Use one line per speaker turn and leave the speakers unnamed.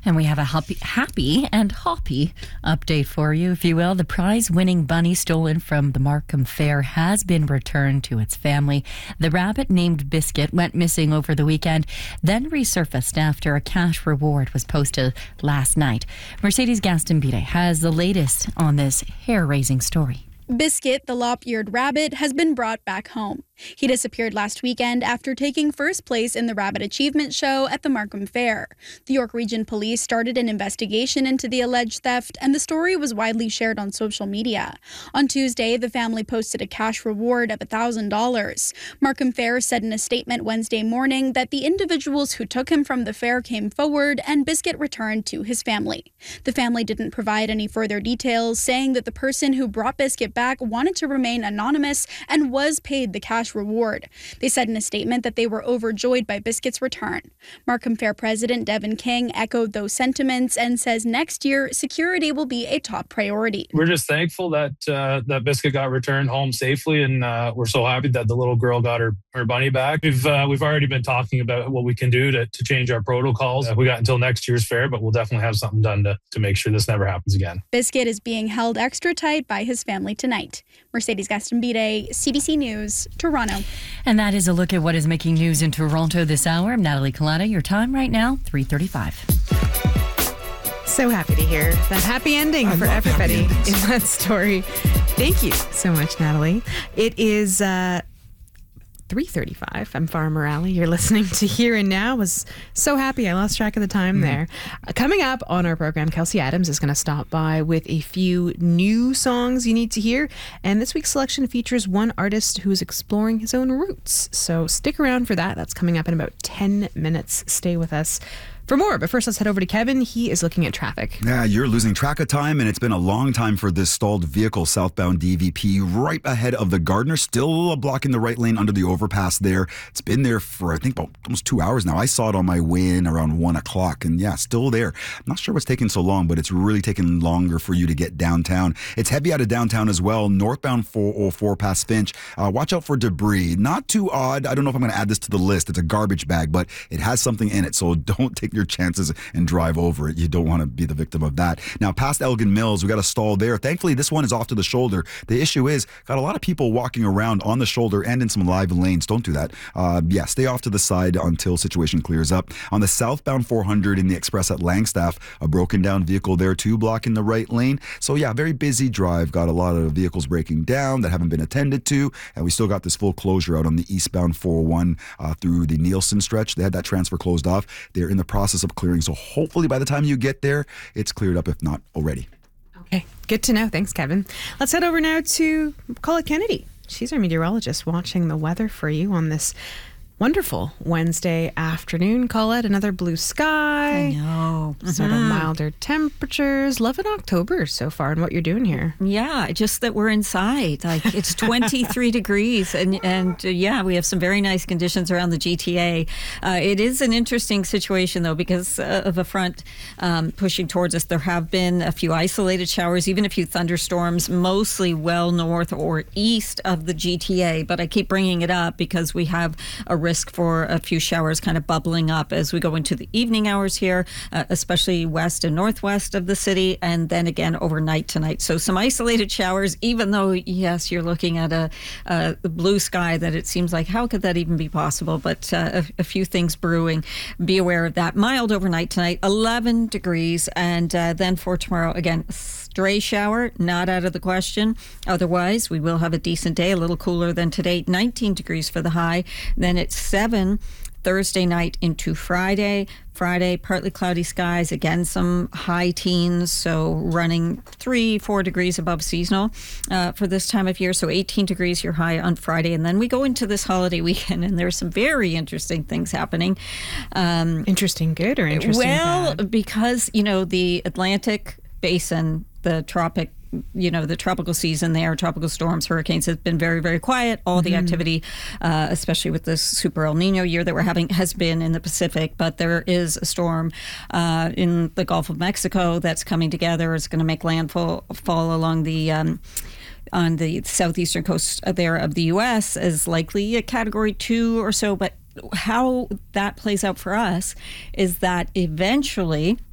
And we have a happy and hoppy update for you, if you will. The prize-winning bunny stolen from the Markham Fair has been returned to its family. The rabbit named Biscuit went missing over the weekend, then resurfaced after a cash reward was posted last night. Mercedes Gastambide has the latest on this hair-raising story.
Biscuit, the lop-eared rabbit, has been brought back home. He disappeared last weekend after taking first place in the Rabbit Achievement Show at the Markham Fair. The York Region Police started an investigation into the alleged theft, and the story was widely shared on social media. On Tuesday, the family posted a cash reward of $1,000. Markham Fair said in a statement Wednesday morning that the individuals who took him from the fair came forward and Biscuit returned to his family. The family didn't provide any further details, saying that the person who brought Biscuit back wanted to remain anonymous and was paid the cash reward. They said in a statement that they were overjoyed by Biscuit's return. Markham Fair President Devin King echoed those sentiments and says next year security will be a top priority.
We're just thankful that that Biscuit got returned home safely, and we're so happy that the little girl got her bunny back. We've already been talking about what we can do to change our protocols. We got until next year's fair, but we'll definitely have something done to make sure this never happens again.
Biscuit is being held extra tight by his family tonight. Mercedes Gastambide, CBC News, Toronto.
And that is a look at what is making news in Toronto this hour. I'm Natalie Collada. Your time right now, 3:35.
So happy to hear that happy ending for everybody in that story. Thank you so much, Natalie. It is 3:35. I'm Farmer Alley. You're listening to Here and Now. Was so happy I lost track of the time there. Coming up on our program, Kelsey Adams is going to stop by with a few new songs you need to hear. And this week's selection features one artist who is exploring his own roots. So stick around for that. That's coming up in about 10 minutes. Stay with us for more. But first, let's head over to Kevin. He is looking at traffic.
Yeah, you're losing track of time, and it's been a long time for this stalled vehicle southbound DVP right ahead of the Gardner. Still a block in the right lane under the overpass there. It's been there for, I think, about almost 2 hours now. I saw it on my way in around 1 o'clock, and yeah, still there. I'm not sure what's taking so long, but it's really taking longer for you to get downtown. It's heavy out of downtown as well. Northbound 404 past Finch. Watch out for debris. Not too odd. I don't know if I'm going to add this to the list. It's a garbage bag, but it has something in it, so don't take your chances and drive over it. You don't want to be the victim of that. Now, past Elgin Mills, we got a stall there. Thankfully, this one is off to the shoulder. The issue is, got a lot of people walking around on the shoulder and in some live lanes. Don't do that. Stay off to the side until situation clears up. On the southbound 400 in the express at Langstaff, a broken down vehicle there too, blocking the right lane. So yeah, very busy drive. Got a lot of vehicles breaking down that haven't been attended to, and we still got this full closure out on the eastbound 401 through the Nielsen stretch. They had that transfer closed off. They're in the process of clearing, so hopefully by the time you get there, it's cleared up, if not already.
Okay, good to know. Thanks, Kevin. Let's head over now to Colette Kennedy. She's our meteorologist watching the weather for you on this wonderful Wednesday afternoon. Colette, another blue sky.
I know.
Sort of milder temperatures. Loving October so far and what you're doing here.
Yeah, just that we're inside. Like it's 23 degrees and we have some very nice conditions around the GTA. It is an interesting situation though because of a front pushing towards us. There have been a few isolated showers, even a few thunderstorms, mostly well north or east of the GTA. But I keep bringing it up because we have a risk for a few showers kind of bubbling up as we go into the evening hours here, especially west and northwest of the city, and then again overnight tonight. So some isolated showers, even though, yes, you're looking at a blue sky that it seems like, how could that even be possible? But a few things brewing. Be aware of that. Mild overnight tonight, 11 degrees, and then for tomorrow, again, stray shower, not out of the question. Otherwise, we will have a decent day, a little cooler than today, 19 degrees for the high. Then it's 7 Thursday night into Friday. Friday, partly cloudy skies, again some high teens, so running 3-4 degrees above seasonal for this time of year. So 18 degrees your high on Friday, and then we go into this holiday weekend, and there's some very interesting things happening.
Interesting good or interesting bad?
Because the Atlantic Basin, the tropical season there, tropical storms, hurricanes has been very, very quiet. All the activity, especially with this super El Nino year that we're having, has been in the Pacific. But there is a storm in the Gulf of Mexico that's coming together. It's going to make landfall along the on the southeastern coast there of the U.S. as likely a Category 2 or so. But how that plays out for us is that eventually